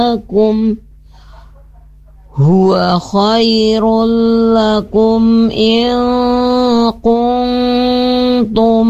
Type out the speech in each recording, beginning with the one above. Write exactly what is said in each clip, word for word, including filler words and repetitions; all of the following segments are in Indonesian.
lakum huwa khairul lakum in kuntum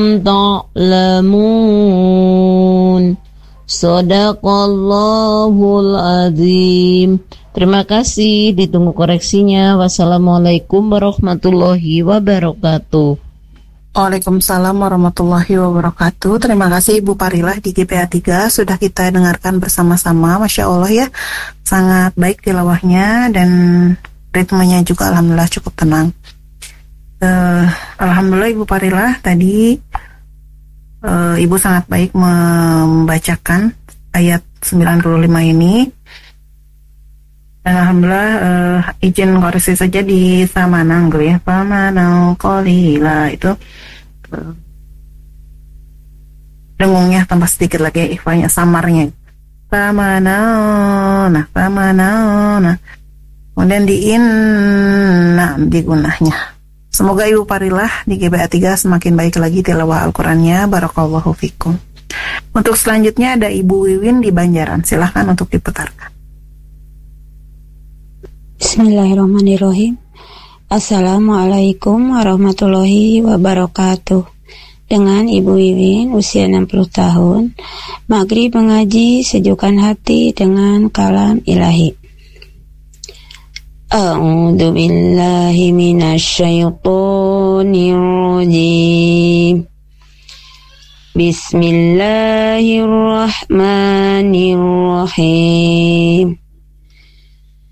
ta'lamun. Shadaqallahul azim. Terima kasih, ditunggu koreksinya. Wassalamualaikum warahmatullahi wabarakatuh. Waalaikumsalam warahmatullahi wabarakatuh. Terima kasih Ibu Parilah di G P A tiga sudah kita dengarkan bersama-sama. Masya Allah ya, sangat baik tilawahnya dan ritmenya juga alhamdulillah cukup tenang. uh, Alhamdulillah Ibu Parilah tadi uh, Ibu sangat baik membacakan ayat sembilan puluh lima ini. Dan alhamdulillah uh, izin koreksi saja di samanang gitu ya. Pamanau qalila itu uh, dengungnya tambah sedikit lagi ikhwanya, samarnya. Pamanau, nah pamanau, nah. Kemudian di inna di gunahnya. Semoga Ibu Parilah di G B A tiga semakin baik lagi tilawah Al-Qur'annya. Barakallahu fikum. Untuk selanjutnya ada Ibu Wiwin di Banjaran. Silahkan untuk diputarkan. Bismillahirrahmanirrahim. Assalamualaikum warahmatullahi wabarakatuh. Dengan Ibu Wiwin, usia enam puluh tahun, Maghrib mengaji sejukkan hati dengan kalam ilahi. A'udzu billahi minasyaitonir rajim. Bismillahirrahmanirrahim.